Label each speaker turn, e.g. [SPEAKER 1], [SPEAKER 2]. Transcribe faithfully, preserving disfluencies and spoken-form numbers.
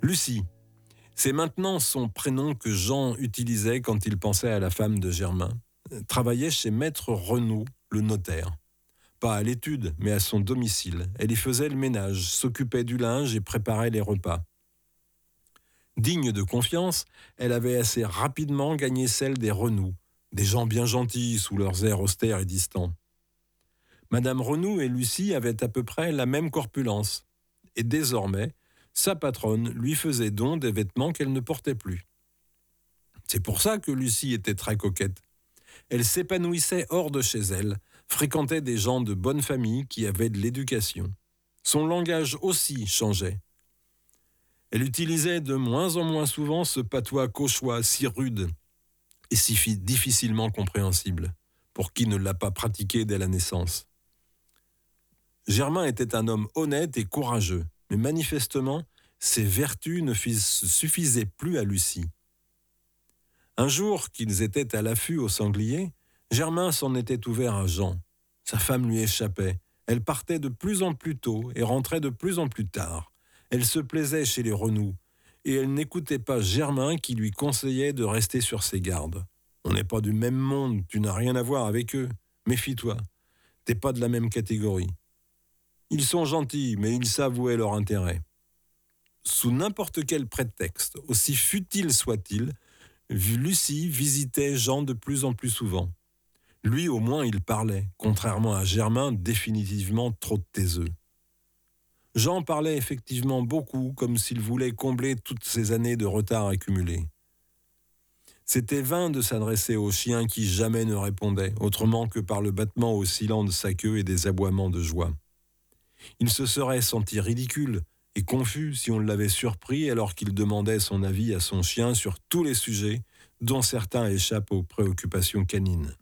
[SPEAKER 1] Lucie, c'est maintenant son prénom que Jean utilisait quand il pensait à la femme de Germain. Travaillait chez Maître Renaud, le notaire. Pas à l'étude, mais à son domicile. Elle y faisait le ménage, s'occupait du linge et préparait les repas. Digne de confiance, elle avait assez rapidement gagné celle des Renaud, des gens bien gentils sous leurs airs austères et distants. Madame Renaud et Lucie avaient à peu près la même corpulence. Et désormais, sa patronne lui faisait don des vêtements qu'elle ne portait plus. C'est pour ça que Lucie était très coquette. Elle s'épanouissait hors de chez elle, fréquentait des gens de bonne famille qui avaient de l'éducation. Son langage aussi changeait. Elle utilisait de moins en moins souvent ce patois cauchois si rude et si difficilement compréhensible, pour qui ne l'a pas pratiqué dès la naissance. Germain était un homme honnête et courageux, mais manifestement, ses vertus ne suffisaient plus à Lucie. Un jour qu'ils étaient à l'affût au sanglier, Germain s'en était ouvert à Jean. Sa femme lui échappait. Elle partait de plus en plus tôt et rentrait de plus en plus tard. Elle se plaisait chez les Renaud, et elle n'écoutait pas Germain qui lui conseillait de rester sur ses gardes. « On n'est pas du même monde, tu n'as rien à voir avec eux. Méfie-toi, t'es pas de la même catégorie. Ils sont gentils, mais ils savent où est leur intérêt. » Sous n'importe quel prétexte, aussi futile soit-il, Lucie visitait Jean de plus en plus souvent. Lui, au moins, il parlait, contrairement à Germain, définitivement trop taiseux. Jean parlait effectivement beaucoup, comme s'il voulait combler toutes ces années de retard accumulés. C'était vain de s'adresser au chien qui jamais ne répondait, autrement que par le battement oscillant de sa queue et des aboiements de joie. Il se serait senti ridicule et confus si on l'avait surpris alors qu'il demandait son avis à son chien sur tous les sujets dont certains échappent aux préoccupations canines.